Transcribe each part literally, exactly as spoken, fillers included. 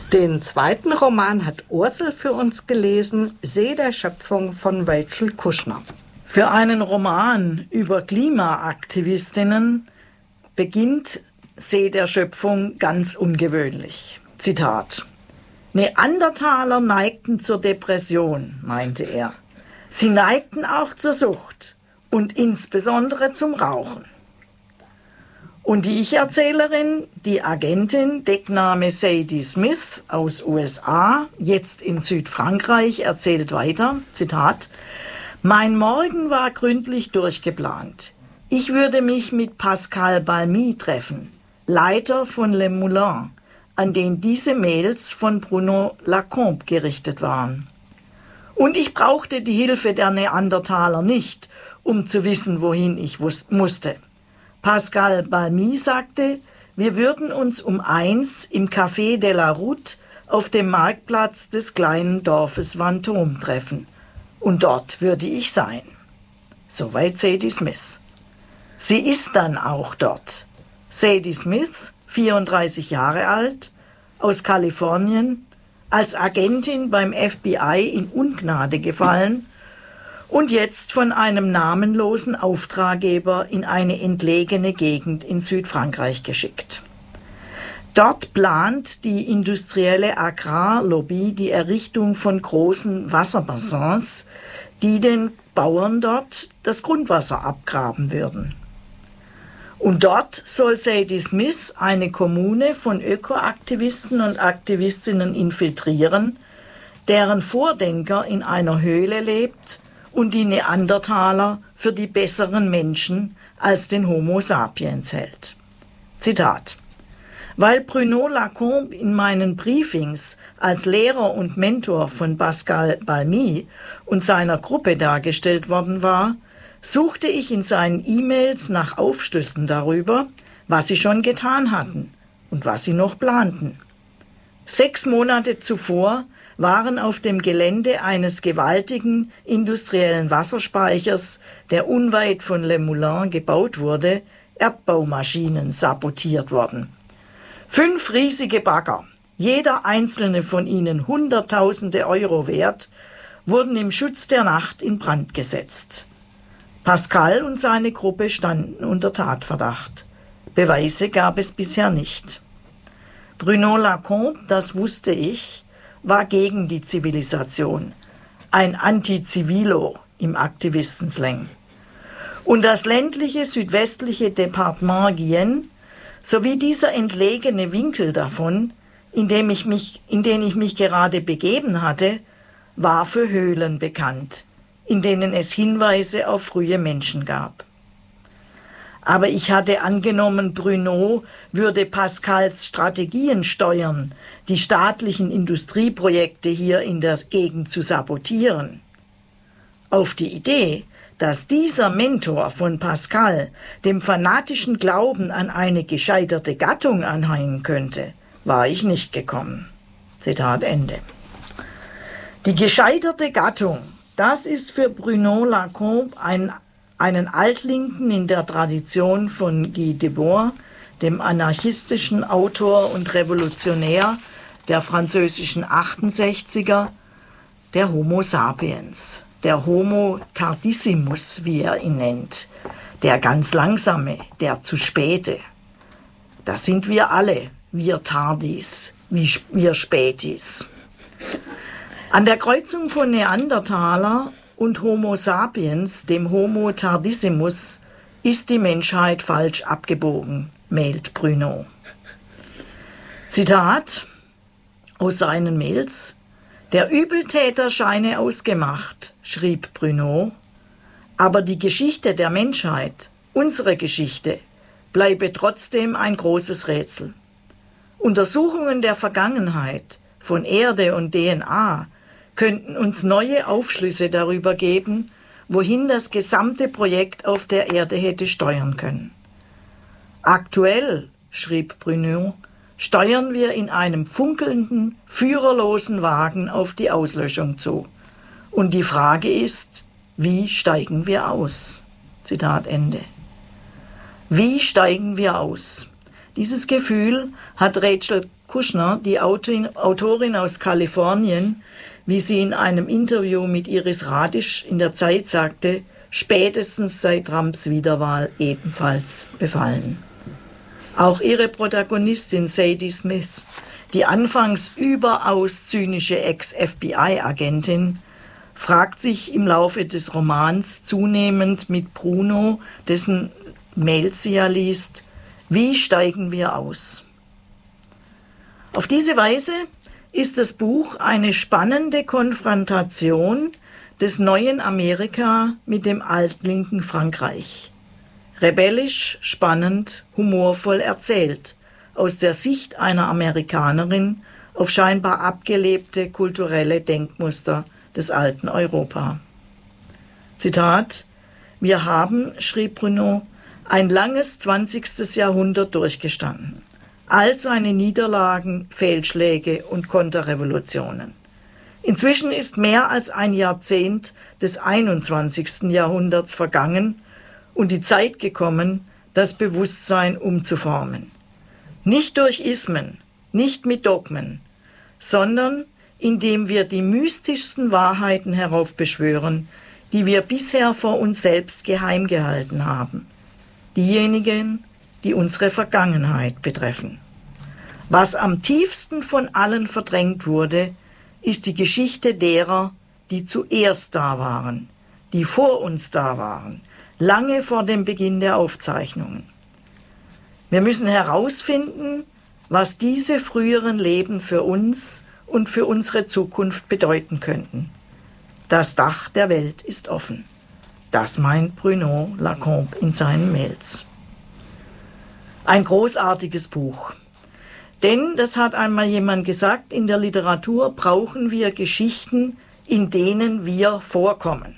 Den zweiten Roman hat Ursel für uns gelesen, See der Schöpfung von Rachel Kushner. Für einen Roman über Klimaaktivistinnen beginnt See der Schöpfung ganz ungewöhnlich. Zitat: Neandertaler neigten zur Depression, meinte er. Sie neigten auch zur Sucht und insbesondere zum Rauchen. Und die Ich-Erzählerin, die Agentin, Deckname Sadie Smith aus U S A, jetzt in Südfrankreich, erzählt weiter, Zitat: Mein Morgen war gründlich durchgeplant. Ich würde mich mit Pascal Balmy treffen, Leiter von Le Moulin, an den diese Mails von Bruno Lacombe gerichtet waren. Und ich brauchte die Hilfe der Neandertaler nicht, um zu wissen, wohin ich musste. Pascal Balmy sagte, wir würden uns um eins im Café de la Route auf dem Marktplatz des kleinen Dorfes Vanthome treffen. Und dort würde ich sein. Soweit Sadie Smith. Sie ist dann auch dort. Sadie Smith, vierunddreißig Jahre alt, aus Kalifornien, als Agentin beim F B I in Ungnade gefallen und jetzt von einem namenlosen Auftraggeber in eine entlegene Gegend in Südfrankreich geschickt. Dort plant die industrielle Agrarlobby die Errichtung von großen Wasserbassins, die den Bauern dort das Grundwasser abgraben würden. Und dort soll Sadie Smith eine Kommune von Ökoaktivisten und Aktivistinnen infiltrieren, deren Vordenker in einer Höhle lebt und die Neandertaler für die besseren Menschen als den Homo sapiens hält. Zitat: Weil Bruno Lacombe in meinen Briefings als Lehrer und Mentor von Pascal Balmy und seiner Gruppe dargestellt worden war, suchte ich in seinen E-Mails nach Aufschlüssen darüber, was sie schon getan hatten und was sie noch planten. Sechs Monate zuvor waren auf dem Gelände eines gewaltigen industriellen Wasserspeichers, der unweit von Le Moulin gebaut wurde, Erdbaumaschinen sabotiert worden. Fünf riesige Bagger, jeder einzelne von ihnen Hunderttausende Euro wert, wurden im Schutz der Nacht in Brand gesetzt. Pascal und seine Gruppe standen unter Tatverdacht. Beweise gab es bisher nicht. Bruno Lacombe, das wusste ich, war gegen die Zivilisation, ein Anti-Civilo im Aktivistenslang. Und das ländliche südwestliche Departement Guyenne sowie dieser entlegene Winkel davon, in dem ich mich, in den ich mich gerade begeben hatte, war für Höhlen bekannt, in denen es Hinweise auf frühe Menschen gab. Aber ich hatte angenommen, Bruno würde Pascals Strategien steuern, die staatlichen Industrieprojekte hier in der Gegend zu sabotieren. Auf die Idee, dass dieser Mentor von Pascal dem fanatischen Glauben an eine gescheiterte Gattung anhängen könnte, war ich nicht gekommen. Zitat Ende. Die gescheiterte Gattung, das ist für Bruno Lacombe ein einen Altlinken in der Tradition von Guy Debord, dem anarchistischen Autor und Revolutionär der französischen achtundsechziger, der Homo sapiens, der Homo tardissimus, wie er ihn nennt, der ganz langsame, der zu späte. Das sind wir alle, wir Tardis, wir Spätis. An der Kreuzung von Neandertaler und Homo sapiens, dem Homo tardissimus, ist die Menschheit falsch abgebogen, mailt Bruno. Zitat aus seinen Mails: Der Übeltäter scheine ausgemacht, schrieb Bruno, aber die Geschichte der Menschheit, unsere Geschichte, bleibe trotzdem ein großes Rätsel. Untersuchungen der Vergangenheit von Erde und D N A könnten uns neue Aufschlüsse darüber geben, wohin das gesamte Projekt auf der Erde hätte steuern können. Aktuell, schrieb Bruno, steuern wir in einem funkelnden, führerlosen Wagen auf die Auslöschung zu. Und die Frage ist, wie steigen wir aus? Zitat Ende. Wie steigen wir aus? Dieses Gefühl hat Rachel Kushner, die Autorin aus Kalifornien, wie sie in einem Interview mit Iris Radisch in der Zeit sagte, spätestens seit Trumps Wiederwahl ebenfalls befallen. Auch ihre Protagonistin Sadie Smith, die anfangs überaus zynische Ex-F B I-Agentin, fragt sich im Laufe des Romans zunehmend mit Bruno, dessen Mails sie ja liest, wie steigen wir aus? Auf diese Weise ist das Buch eine spannende Konfrontation des neuen Amerika mit dem altlinken Frankreich. Rebellisch, spannend, humorvoll erzählt, aus der Sicht einer Amerikanerin auf scheinbar abgelebte kulturelle Denkmuster des alten Europa. Zitat: Wir haben, schrieb Bruno, ein langes zwanzigstes Jahrhundert durchgestanden. All seine Niederlagen, Fehlschläge und Konterrevolutionen. Inzwischen ist mehr als ein Jahrzehnt des einundzwanzigsten Jahrhunderts vergangen und die Zeit gekommen, das Bewusstsein umzuformen. Nicht durch Ismen, nicht mit Dogmen, sondern indem wir die mystischsten Wahrheiten heraufbeschwören, die wir bisher vor uns selbst geheim gehalten haben. Diejenigen, die unsere Vergangenheit betreffen. Was am tiefsten von allen verdrängt wurde, ist die Geschichte derer, die zuerst da waren, die vor uns da waren, lange vor dem Beginn der Aufzeichnungen. Wir müssen herausfinden, was diese früheren Leben für uns und für unsere Zukunft bedeuten könnten. Das Dach der Welt ist offen. Das meint Bruno Lacombe in seinen Mails. Ein großartiges Buch. Denn, das hat einmal jemand gesagt, in der Literatur brauchen wir Geschichten, in denen wir vorkommen.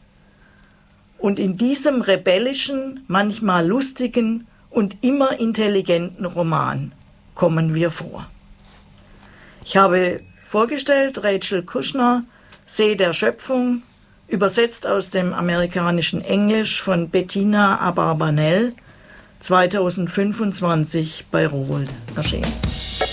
Und in diesem rebellischen, manchmal lustigen und immer intelligenten Roman kommen wir vor. Ich habe vorgestellt Rachel Kushner, See der Schöpfung, übersetzt aus dem amerikanischen Englisch von Bettina Abarbanel, zweitausendfünfundzwanzig bei Rowohlt erschienen.